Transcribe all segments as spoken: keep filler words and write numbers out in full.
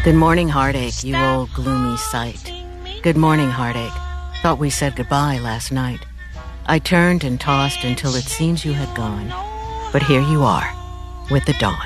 Good morning, heartache, you old gloomy sight. Good morning, heartache. Thought we said goodbye last night. I turned and tossed until it seems you had gone. But here you are, with the dawn.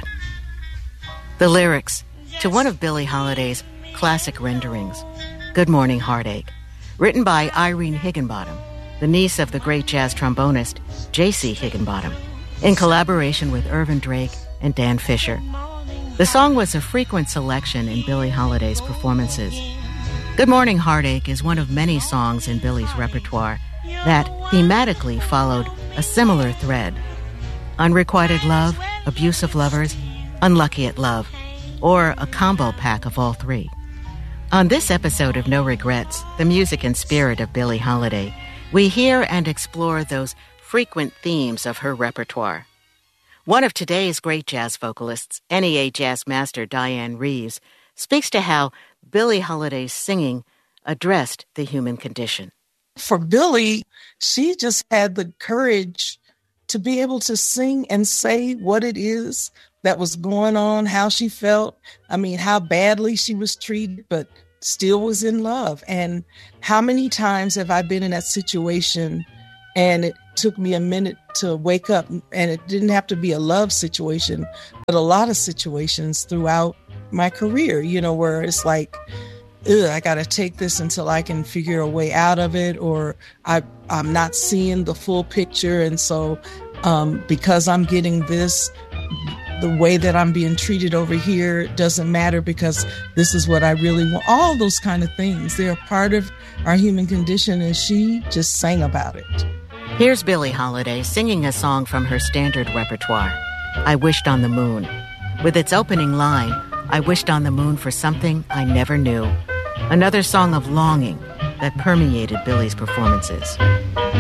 The lyrics to one of Billie Holiday's classic renderings, Good Morning, Heartache, written by Irene Higginbottom, the niece of the great jazz trombonist J C Higginbottom, in collaboration with Irvin Drake and Dan Fisher. The song was a frequent selection in Billie Holiday's performances. Good Morning, Heartache is one of many songs in Billie's repertoire that thematically followed a similar thread. Unrequited love, abusive lovers, unlucky at love, or a combo pack of all three. On this episode of No Regrets, the music and spirit of Billie Holiday, we hear and explore those frequent themes of her repertoire. One of today's great jazz vocalists, N E A Jazz Master Diane Reeves, speaks to how Billie Holiday's singing addressed the human condition. For Billie, she just had the courage to be able to sing and say what it is that was going on, how she felt. I mean, how badly she was treated, but still was in love. And how many times have I been in that situation and it took me a minute to wake up, and it didn't have to be a love situation, but a lot of situations throughout my career, you know, where it's like, ugh, I got to take this until I can figure a way out of it, or I, I'm not seeing the full picture. And so um, because I'm getting this, the way that I'm being treated over here doesn't matter because this is what I really want. All those kind of things, they're a part of our human condition, and she just sang about it. Here's Billie Holiday singing a song from her standard repertoire, I Wished on the Moon. With its opening line, I wished on the moon for something I never knew. Another song of longing that permeated Billie's performances.